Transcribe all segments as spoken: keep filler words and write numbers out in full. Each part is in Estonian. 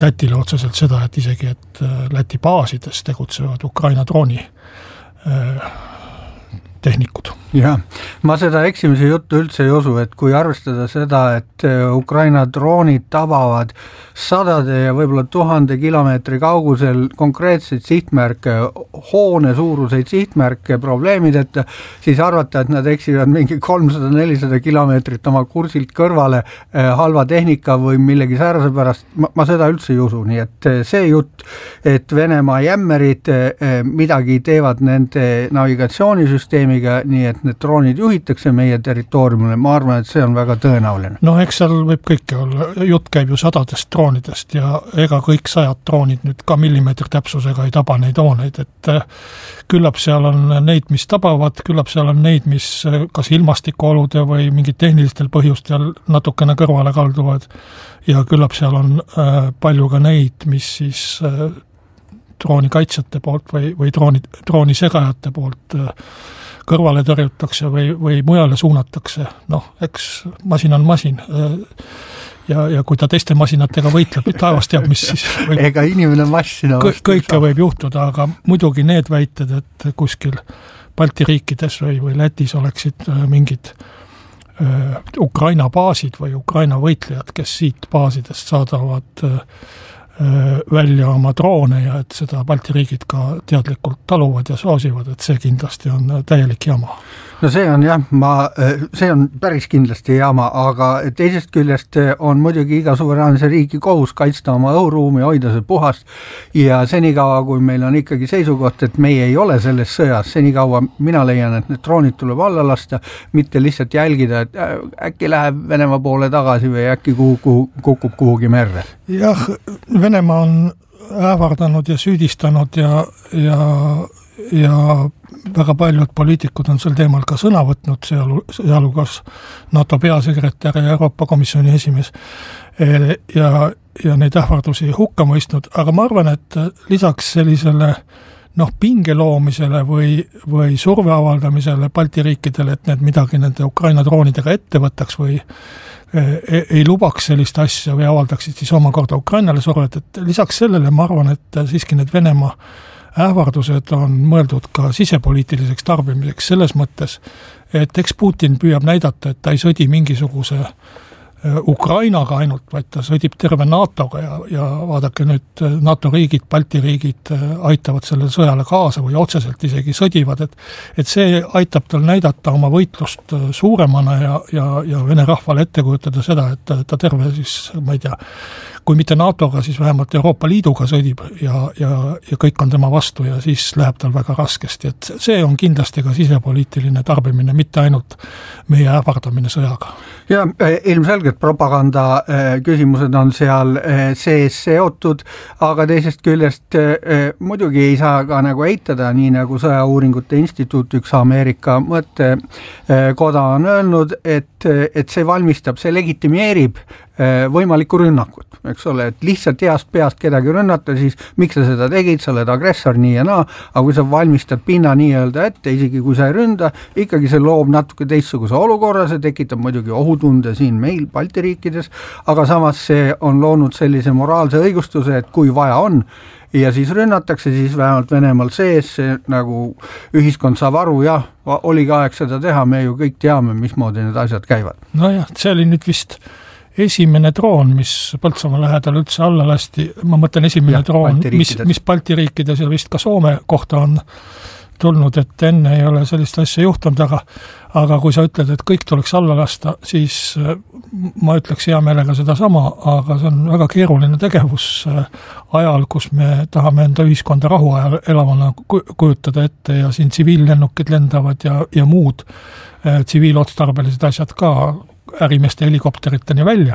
Lätile otseselt seda, et isegi, et Läti baasides tegutsevad Ukraina drooni tehnikud. Jah, ma seda eksimise juttu üldse ei usu, et kui arvestada seda, et Ukraina droonid tabavad sadade ja võib-olla tuhande kilomeetri kaugusel konkreetseid sihtmärke, hoone suuruseid sihtmärke probleemideta, siis arvata, et nad eksivad mingi kolmsada nelisada kilomeetrit oma kursilt kõrvale halva tehnika või millegi säärase pärast, ma, ma seda üldse ei usu, nii et see jutt, et Venemaa jämmerid midagi teevad nende navigatsioonisüsteemiga, nii et need droonid juhitakse meie territooriumile, ma arvan, et see on väga tõenäoline. No eks seal võib kõike olla, jutt käib ju sadadest droonidest ja ega kõik sajad droonid nüüd ka millimeetri täpsusega ei taba neid hooneid, et küllap seal on neid, mis tabavad, küllap seal on neid, mis kas ilmastikuolude või mingid tehnilistel põhjustel natukene kõrvale kalduvad ja küllap seal on palju ka neid, mis siis drooni kaitsjate poolt või, või drooni, drooni segajate poolt kõrvale tõrjutakse või, või mujale suunatakse. Noh, eks masin on masin ja, ja kui ta teiste masinatega võitleb, taevas teab, mis siis võib, ega inimene massina kõ, kõike võib juhtuda, aga muidugi need väited, et kuskil Balti riikides või, või Lätis oleksid mingid äh, Ukraina baasid või Ukraina võitlejad, kes siit baasidest saadavad äh, välja oma droone ja et seda Balti riigid ka teadlikult taluvad ja soosivad, et see kindlasti on täielik jama. No see on jah, ma, see on päris kindlasti jama, aga teisest küljest on muidugi iga suveräänse riigi kohus kaitsta oma õhuruumi, hoida see puhast ja senikaua, kui meil on ikkagi seisukoht, et meie ei ole selles sõjas, senikaua mina leian, et need droonid tuleb alla lasta, mitte lihtsalt jälgida, et äkki läheb Venemaa poole tagasi või äkki kuhu, kuhu, kukub kuhugi merre. Jah, Venemaa on ähvardanud ja süüdistanud ja, ja, ja väga paljud poliitikud on sel teemal ka sõna võtnud, sealugas NATO peasekretär ja Euroopa Komisjoni esimees ja, ja neid ähvardusi hukka mõistnud, aga ma arvan, et lisaks sellisele noh, pinge loomisele või, või surve avaldamisele Balti riikidele, et need midagi nende Ukraina droonidega ette võtaks või ei, ei lubaks sellist asja või avaldaksid siis omakorda Ukrainale survet, et lisaks sellele ma arvan, et siiski need Venemaa ähvardused on mõeldud ka sisepoliitiliseks tarbimiseks selles mõttes, et eks Putin püüab näidata, et ta ei sõdi mingisuguse Ukrainaga ainult, vaid ta sõdib terve NATOga ja, ja vaadake nüüd NATO riigid, Balti riigid aitavad sellele sõjale kaasa või otseselt isegi sõdivad, et, et see aitab tal näidata oma võitlust suuremana ja, ja, ja Vene rahvale ette kujutada seda, et ta terve siis, ma ei tea, kui mitte NATOga, siis vähemalt Euroopa Liiduga sõdib ja, ja, ja kõik on tema vastu ja siis läheb tal väga raskesti, et see on kindlasti ka sisepoliitiline tarbimine, mitte ainult meie ähvardamine sõjaga. Ja ilmselgelt propaganda küsimused on seal sees seotud, aga teisest küljest muidugi ei saa ka nagu eitada, nii nagu Sõjauuringute Instituut, üks Ameerika mõttekoda on öelnud, et, et see valmistab, see legitimeerib võimalikku rünnakut, eks ole, et lihtsalt heast peast kedagi rünnata, siis miks sa seda tegid, sa oled agressor nii ja naa, aga kui sa valmistad pinna nii-öelda ette, isegi kui sa ei ründa, ikkagi see loob natuke teistsuguse olukorra, see tekitab muidugi ohutunde siin meil Balti riikides, aga samas see on loonud sellise moraalse õigustuse, et kui vaja on, ja siis rünnatakse, siis vähemalt Venemaal sees, see nagu ühiskond saab aru, jah, oligi aeg seda teha, me ju kõik teame, mismoodi need asjad käivad. Nojah, see oli nüüd vist esimene droon, mis Põltsamaa lähedal üldse alla lasti, ma mõtlen esimene ja, droon, mis, mis Balti riikides ja vist ka Soome kohta on tulnud, et enne ei ole sellist asja juhtunud, aga, aga kui sa ütled, et kõik tuleks alla lasta, siis ma ütleks hea meelega seda sama, aga see on väga keeruline tegevus ajal, kus me tahame enda ühiskonda rahu ajal elavana kujutada ette ja siin tsiviillennukid lendavad ja, ja muud tsiviilotstarbelised asjad ka ärimeeste helikopteriteni välja.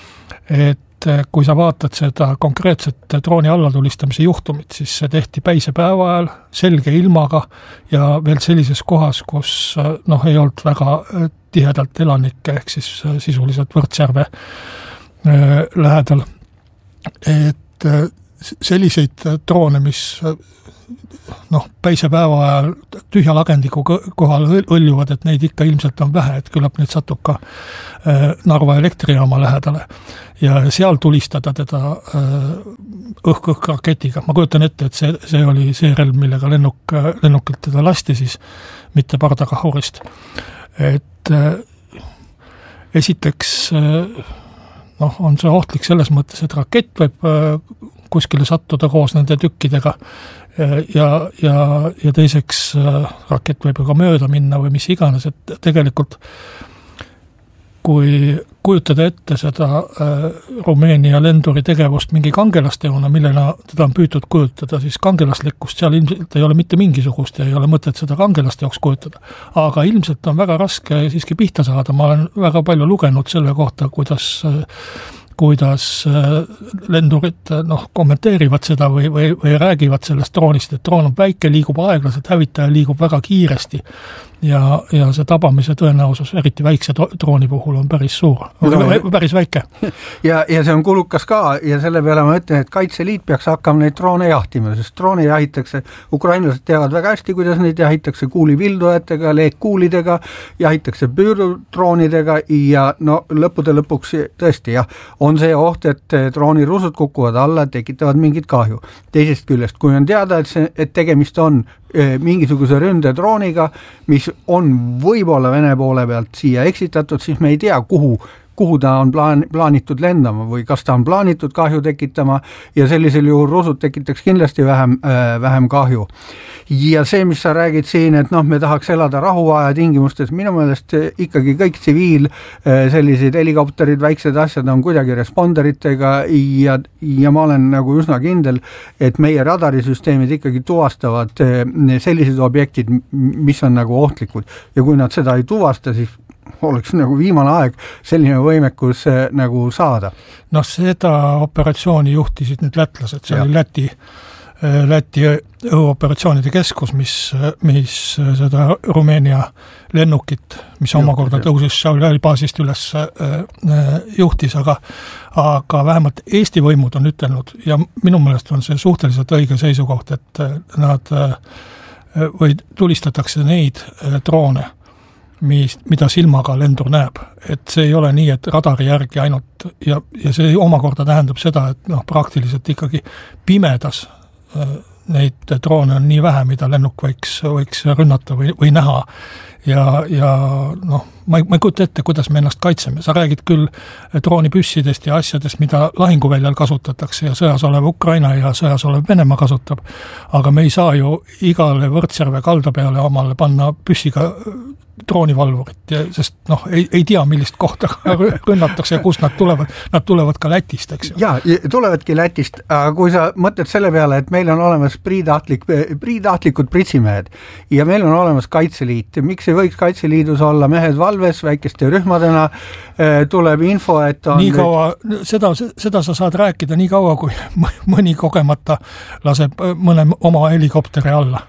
Et kui sa vaatad seda konkreetset drooni allatulistamise juhtumit, siis see tehti päisepäeva ajal, selge ilmaga ja veel sellises kohas, kus noh, ei olnud väga tihedalt elanikke, ehk siis sisuliselt Võrtsjärve lähedal. Et selliseid droone, mis noh, päisepäeva ajal tühja lagendiku kohal õljuvad, et neid ikka ilmselt on vähe, et küllap neid satub ka Narva elektrijaama lähedale ja seal tulistada teda õhk-õhk raketiga. Ma kujutan ette, et see, see oli see relv, millega lennuk, lennukilt teda lasti siis, mitte pardakahurist. Et esiteks noh, on see ohtlik selles mõttes, et rakett võib kuskile sattuda koos nende tükkidega ja, ja, ja teiseks rakett võib ka mööda minna või mis iganes, et tegelikult kui kujutada ette seda äh, Rumeenia lenduri tegevust mingi kangelasteona, millena teda on püütud kujutada, siis kangelaslikkust seal ilmselt ei ole mitte mingisugust ja ei ole mõtet seda kangelaste jaoks kujutada. Aga ilmselt on väga raske siiski pihta saada. Ma olen väga palju lugenud selle kohta, kuidas äh, kuidas lendurid noh, kommenteerivad seda või, või, või räägivad sellest droonist, et droon on väike, liigub aeglaselt, hävitaja liigub väga kiiresti ja, ja see tabamise tõenäosus, eriti väikse drooni puhul on päris suur, no, päris väike. Ja, ja see on kulukas ka ja selle peale ma ütlen, et Kaitseliit peaks hakkama neid droone jahtima, sest droone jahitakse, ukrainlased teavad väga hästi, kuidas neid jahitakse kuulivildujatega, leekkuulidega, jahitakse püürdudroonidega ja no lõppude lõpuks tõesti jah, on see oht, et droonirusud kukuvad alla, tekitavad mingit kahju. Teisest küljest, kui on teada, et, see, et tegemist on e, mingisuguse ründedrooniga, mis on võib-olla Vene poole pealt siia eksitatud, siis me ei tea, kuhu, kuhu ta on plaan, plaanitud lendama või kas ta on plaanitud kahju tekitama ja sellisel juhul rusud tekitaks kindlasti vähem, äh, vähem kahju. Ja see, mis sa räägid siin, et noh, me tahaks elada rahuaja tingimustes, minu meelest ikkagi kõik tsiviil, sellised helikopterid, väiksed asjad on kuidagi responderitega ja, ja ma olen nagu üsna kindel, et meie radarisüsteemid ikkagi tuvastavad sellised objektid, mis on nagu ohtlikud ja kui nad seda ei tuvasta, siis oleks nagu viimane aeg selline võimekus nagu saada. No seda operatsiooni juhtisid nüüd lätlased, see ja. oli Läti Läti õhuoperatsioonide keskus, mis, mis seda Rumeenia lennukit, mis Juh, omakorda tõusis Šauli baasist üles juhtis, aga, aga vähemalt Eesti võimud on ütelnud ja minu meelest on see suhteliselt õige seisukoht, et nad või tulistatakse neid droone, mis, mida silmaga lendur näeb. Et see ei ole nii, et radari järgi ainult ja, ja see omakorda tähendab seda, et noh, praktiliselt ikkagi pimedas neid droone on nii vähe, mida lennuk võiks, võiks rünnata või, või näha ja, ja noh, ma ei, ma ei kujuta ette, kuidas me ennast kaitseme. Sa räägid küll droonipüssidest ja asjadest, mida lahinguväljal kasutatakse ja sõjas olev Ukraina ja sõjas olev Venemaa kasutab, aga me ei saa ju igale Võrtsjärve kalda peale omale panna püssiga droonivalvurit, sest noh, ei, ei tea, millist kohta rünnatakse ja kust nad tulevad. Nad tulevad ka Lätist, eks ju. Jaa, tulevadki Lätist, aga kui sa mõtled selle peale, et meil on olemas priidahtlik, priidahtlikud pritsimehed ja meil on olemas Kaitseliit, miks ei võiks Kaitseliidus olla mehed valves väikeste rühmadena, tuleb info, et on nii kaua, seda, seda sa saad rääkida nii kaua, kui mõni kogemata laseb mõne oma helikopteri alla.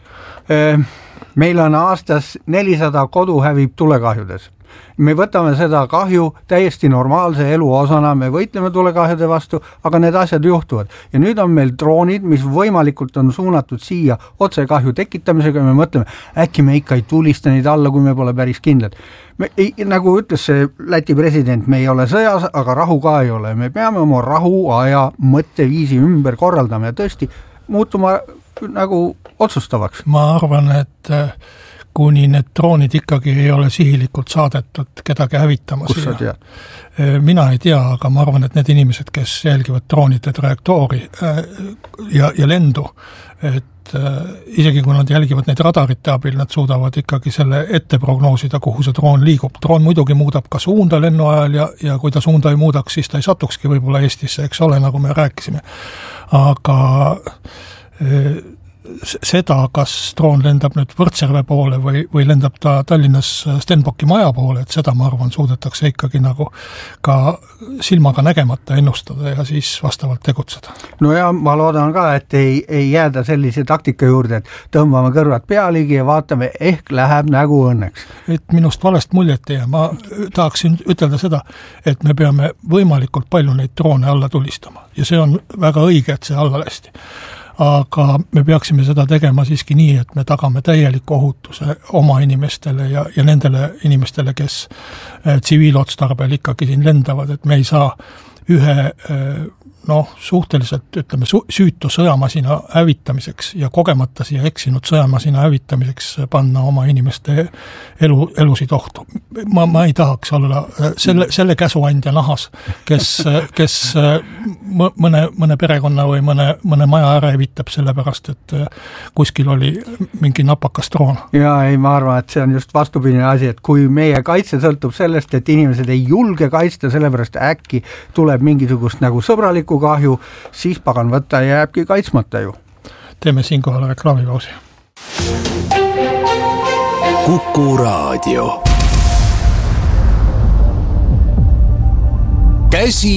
Meil on aastas nelisada kodu hävib tulekahjudes. Me võtame seda kahju täiesti normaalse elu osana, me võitleme tulekahjude vastu, aga need asjad juhtuvad. Ja nüüd on meil droonid, mis võimalikult on suunatud siia otse kahju tekitamisega ja me mõtleme, äkki me ikka ei tulista neid alla, kui me pole päris kindlad. Me ei, nagu ütles see Läti president, me ei ole sõjas, aga rahu ka ei ole. Me peame oma rahuaja mõtteviisi ümber korraldama ja tõesti muutuma nagu otsustavaks. Ma arvan, et kuni need droonid ikkagi ei ole sihilikult saadetud kedagi hävitama. Kus sa tead? Mina ei tea, aga ma arvan, et need inimesed, kes jälgivad droonide trajektoori ja, ja lendu, et isegi kui nad jälgivad neid radarite abil, nad suudavad ikkagi selle ette prognoosida, kuhu see droon liigub. Droon muidugi muudab ka suunda lennu ajal ja, ja kui ta suunda ei muudaks, siis ta ei satukski võib-olla Eestisse, eks ole, nagu me rääkisime. Aga seda, kas droon lendab nüüd Võrtsjärve poole või, või lendab ta Tallinnas Stenbocki maja poole, et seda, ma arvan, suudetakse ikkagi nagu ka silmaga nägemata ennustada ja siis vastavalt tegutseda. No ja ma loodan ka, et ei, ei jääda sellise taktika juurde, et tõmbame kõrvad pealigi ja vaatame, ehk läheb nägu õnneks. Et minust valest muljet ei jää. Ma tahaksin ütelda seda, et me peame võimalikult palju neid droone alla tulistama ja see on väga õige, et see alla lasti. Aga me peaksime seda tegema siiski nii, et me tagame täieliku ohutuse oma inimestele ja, ja nendele inimestele, kes tsiviilotstarbel ikkagi siin lendavad, et me ei saa ühe noh, suhteliselt ütleme süütu sõjamasina hävitamiseks ja kogemata siia eksinud sõjamasina hävitamiseks panna oma inimeste elu, elusid ohtu. Ma, ma ei tahaks olla selle, selle käsuandja nahas, kes, kes mõne, mõne perekonna või mõne, mõne maja ära hävitab sellepärast, et kuskil oli mingi napakas droon. Ja ei, ma arvan, et see on just vastupidine asi, et kui meie kaitse sõltub sellest, et inimesed ei julge kaitsta, sellepärast äkki tuleb mingisugust nagu sõbralik kahju, siis pagan võtta ja jääbki kaitsmata ju. Teeme siinkohal reklaamipausi. Kuku Raadio. Käsi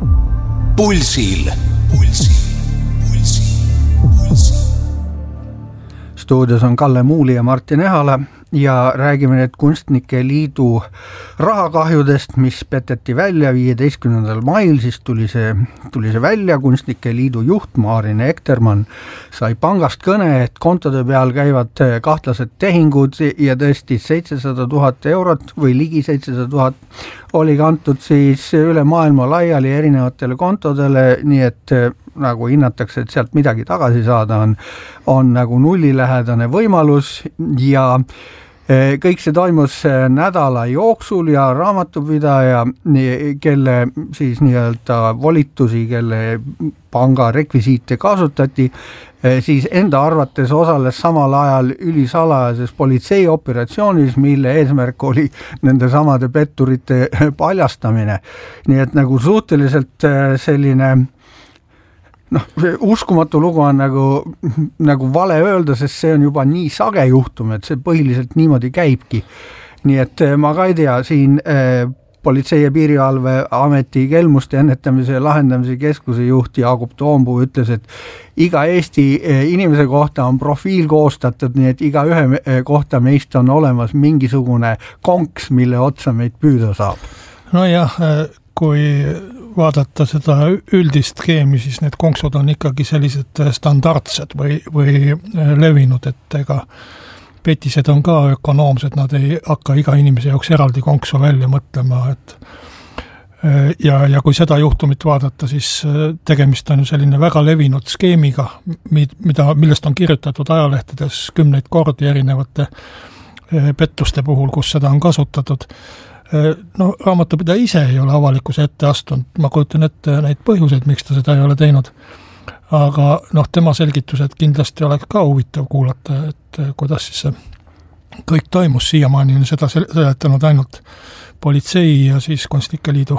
pulsil. Pulsil, pulsil, pulsil. Stuudios on Kalle Muuli ja Martin Ehala ja räägime nüüd Kunstnike Liidu rahakahjudest, mis peteti välja viieteistkümnendal mail, siis tuli see, tuli see välja, Kunstnike Liidu juht Maarin Ektermann sai pangast kõne, et kontode peal käivad kahtlased tehingud ja tõesti seitsesada tuhat eurot või ligi seitsesada tuhat oli kantud siis üle maailma laiali erinevatele kontodele, nii et nagu hinnatakse, et sealt midagi tagasi saada on, on nagu nullilähedane võimalus ja kõik see toimus nädala jooksul ja raamatupidaja, kelle siis nii-öelda volitusi, kelle panga rekvisiite kasutati, siis enda arvates osales samal ajal ülisalajases politseiooperatsioonis, mille eesmärk oli nende samade petturite paljastamine. Nii et nagu suhteliselt selline noh, uskumatu lugu on nagu, nagu vale öelda, sest see on juba nii sage juhtum, et see põhiliselt niimoodi käibki. Nii et ma ka ei tea, siin äh, Politsei- ja Piirivalveameti kelmuste ennetamise ja lahendamise keskuse juht Jaagup Toompuu ütles, et iga Eesti inimese kohta on profiil koostatud, nii et iga ühe kohta meist on olemas mingisugune konks, mille otsa meid püüda saab. No jah, kui vaadata seda üldist skeemi, siis need konksud on ikkagi sellised standardsed või, või levinud, et ega petised on ka ökonoomsed, nad ei hakka iga inimese jaoks eraldi konksu välja mõtlema, et ja, ja kui seda juhtumit vaadata, siis tegemist on selline väga levinud skeemiga, mida, millest on kirjutatud ajalehtedes kümneid kordi erinevate pettuste puhul, kus seda on kasutatud. No raamatupidaja ise ei ole avalikkuse ette astunud, ma kujutan ette neid põhjuseid, miks ta seda ei ole teinud, aga noh, tema selgitused kindlasti oleks ka huvitav kuulata, et kuidas siis see kõik toimus siiamaani, on seda seletanud ainult politsei ja siis Kunstnike Liidu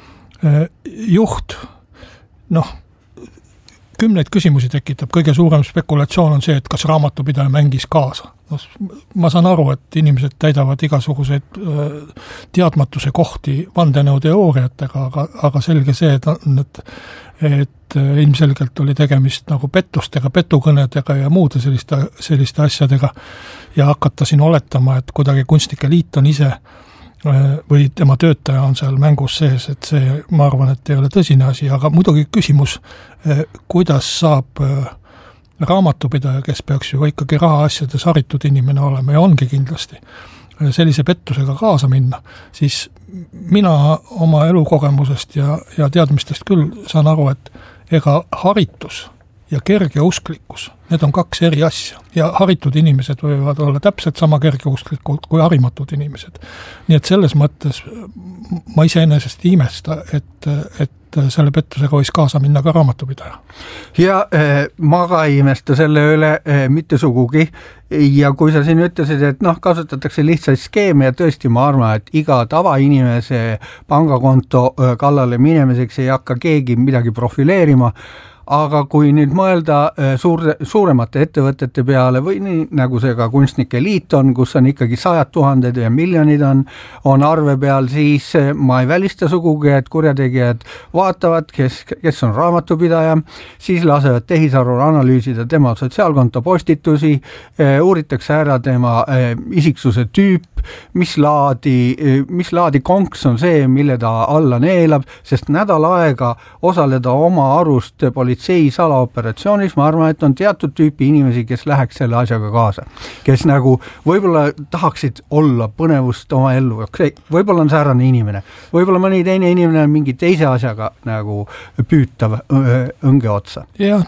juht. Noh, kümneid küsimusi tekitab, kõige suurem spekulatsioon on see, et kas raamatupidaja mängis kaasa. No, ma saan aru, et inimesed täidavad igasuguseid teadmatuse kohti vandenõuteooriatega, aga, aga selge see, et, et, et ilmselgelt oli tegemist nagu pettustega, petukõnedega ja muude selliste, selliste asjadega ja hakata siin oletama, et kuidagi Kunstnike Liit on ise või tema töötaja on seal mängus sees, et see, ma arvan, et ei ole tõsine asi, aga muidugi küsimus, kuidas saab raamatupidaja, kes peaks ju ikkagi rahaasjades haritud inimene olema ja ongi kindlasti sellise pettusega kaasa minna, siis mina oma elukogemusest ja, ja teadmistest küll saan aru, et ega haritus ja kergeusklikkus, need on kaks eri asja ja haritud inimesed võivad olla täpselt sama kergeusklikud kui harimatud inimesed. Nii et selles mõttes ma iseenesest imesta, et, et selle pettusega võis kaasa minna ka raamatupidaja. Ja eh, ma ka imesta selle üle eh, mitte sugugi ja kui sa siin ütlesid, et noh, kasutatakse lihtsalt skeeme ja tõesti ma arvan, et iga tavainimese pangakonto kallale minemiseks ei hakka keegi midagi profileerima, aga kui nüüd mõelda suur, suuremate ettevõtete peale või nii, nagu see ka kunstnike liit on, kus on ikkagi sajad tuhanded ja miljonid on, on arve peal, siis ma ei välista sugugi, et kurjategijad vaatavad, kes, kes on raamatupidaja, siis lasevad tehisarul analüüsida tema sotsiaalkonto postitusi, uuritakse ära tema isiksuse tüüp, mis laadi, mis laadi konks on see, mille ta alla neelab, sest nädal aega osaleda oma arust politsei salaoperatsioonis, ma arvan, et on teatud tüüpi inimesi, kes läheks selle asjaga kaasa, kes nagu võib-olla tahaksid olla põnevust oma ellu, võib-olla on säärane inimene, võib-olla mõni teine inimene on mingi teise asjaga nagu püütav õnge otsa. jah,